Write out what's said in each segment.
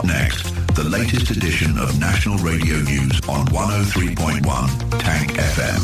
Next, the latest edition of National Radio News on 103.1 Tank FM.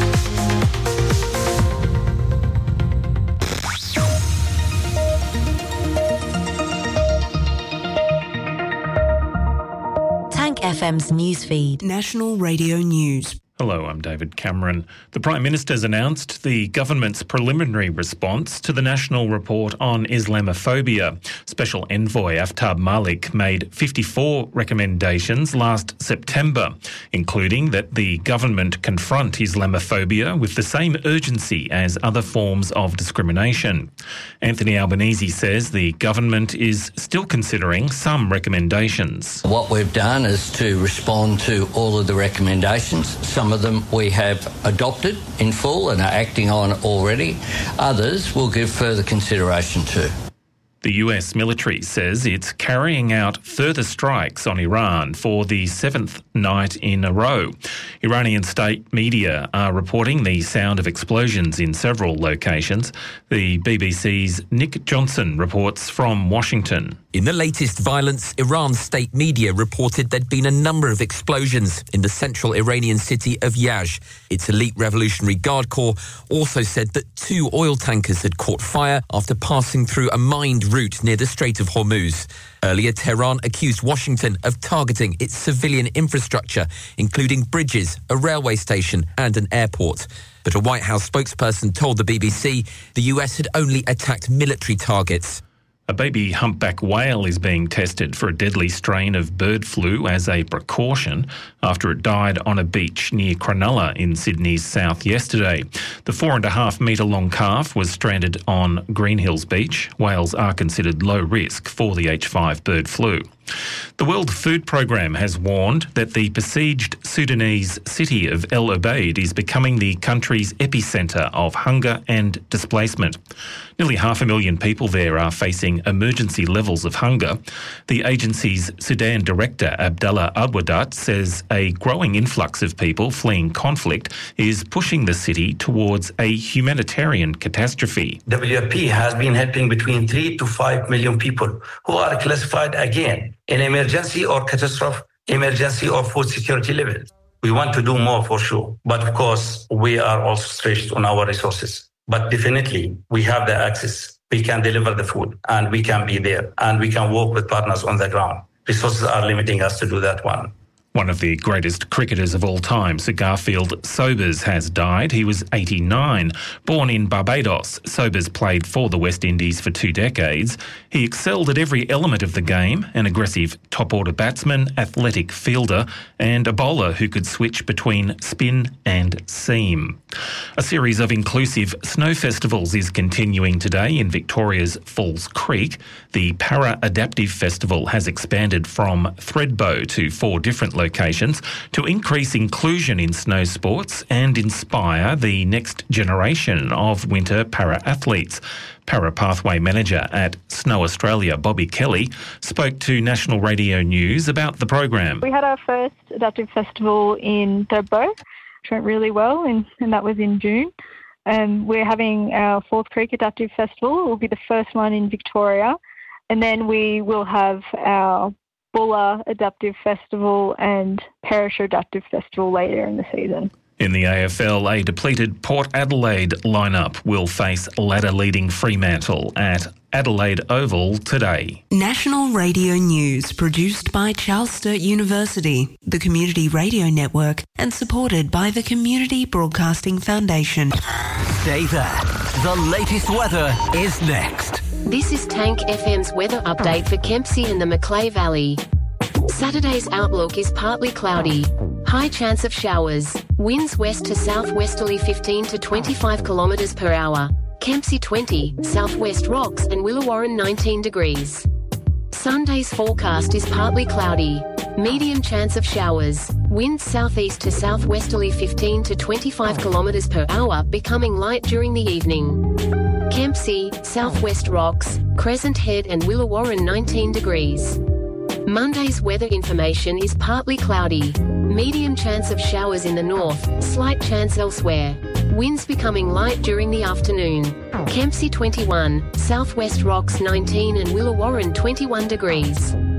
Tank FM's newsfeed. National Radio News. Hello, I'm David Cameron. The Prime Minister's announced the government's preliminary response to the National Report on Islamophobia. Special Envoy Aftab Malik made 54 recommendations last September, including that the government confront Islamophobia with the same urgency as other forms of discrimination. Anthony Albanese says the government is still considering some recommendations. What we've done is to respond to all of the recommendations. Some of them we have adopted in full and are acting on already. Others we'll give further consideration to. The US military says it's carrying out further strikes on Iran for the seventh night in a row. Iranian state media are reporting the sound of explosions in several locations. The BBC's Nick Johnson reports from Washington. In the latest violence, Iran's state media reported there'd been a number of explosions in the central Iranian city of Yazd. Its elite Revolutionary Guard Corps also said that 2 oil tankers had caught fire after passing through a mined route near the Strait of Hormuz. Earlier, Tehran accused Washington of targeting its civilian infrastructure, including bridges, a railway station and an airport. But a White House spokesperson told the BBC the US had only attacked military targets. A baby humpback whale is being tested for a deadly strain of bird flu as a precaution after it died on a beach near Cronulla in Sydney's south yesterday. The 4.5-metre-long calf was stranded on Green Hills Beach. Whales are considered low risk for the H5 bird flu. The World Food Programme has warned that the besieged Sudanese city of El Obeid is becoming the country's epicentre of hunger and displacement. Nearly 500,000 people there are facing emergency levels of hunger. The agency's Sudan director, Abdallah Abwadat, says a growing influx of people fleeing conflict is pushing the city towards a humanitarian catastrophe. WFP has been helping between 3 to 5 million people who are classified again in emergency or catastrophe, emergency or food security level. We want to do more for sure, but of course we are also stretched on our resources. But definitely we have the access. We can deliver the food and we can be there and we can work with partners on the ground. Resources are limiting us to do that one. One of the greatest cricketers of all time, Sir Garfield Sobers, has died. He was 89. Born in Barbados, Sobers played for the West Indies for 2 decades. He excelled at every element of the game, an aggressive top-order batsman, athletic fielder, and a bowler who could switch between spin and seam. A series of inclusive snow festivals is continuing today in Victoria's Falls Creek. The Para Adaptive Festival has expanded from Thredbo to 4 different locations to increase inclusion in snow sports and inspire the next generation of winter para-athletes. Para Pathway Manager at Snow Australia, Bobby Kelly, spoke to National Radio News about the program. We had our first Adaptive Festival in Thredbo, which went really well, and that was in June. We're having our Falls Creek Adaptive Festival. It will be the first one in Victoria. And then we will have our Bulla Adaptive Festival and Perisher Adaptive Festival later in the season. In the AFL, a depleted Port Adelaide lineup will face ladder-leading Fremantle at Adelaide Oval today. National Radio News, produced by Charles Sturt University, the Community Radio Network, and supported by the Community Broadcasting Foundation. Stay there. The latest weather is next. This is Tank FM's weather update for Kempsey and the Macleay Valley. Saturday's outlook is partly cloudy. High chance of showers. Winds west to southwesterly 15 to 25 kilometres per hour. Kempsey 20, Southwest Rocks and Willawarren 19 degrees. Sunday's forecast is partly cloudy. Medium chance of showers. Winds southeast to southwesterly 15 to 25 kilometres per hour, becoming light during the evening. Kempsey, Southwest Rocks, Crescent Head and Willawarren 19 degrees. Monday's weather information is partly cloudy. Medium chance of showers in the north, slight chance elsewhere. Winds becoming light during the afternoon. Kempsey 21, Southwest Rocks 19 and Willawarren 21 degrees.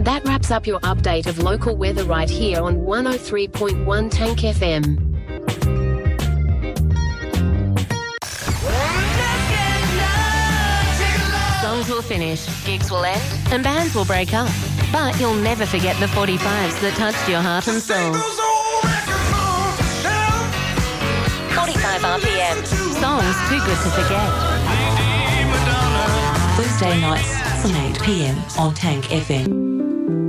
That wraps up your update of local weather right here on 103.1 Tank FM. Songs will finish, gigs will end, and bands will break up. But you'll never forget the 45s that touched your heart and soul. 45 RPM. Songs too good to forget. Thursday nights from 8 p.m. on Tank FM.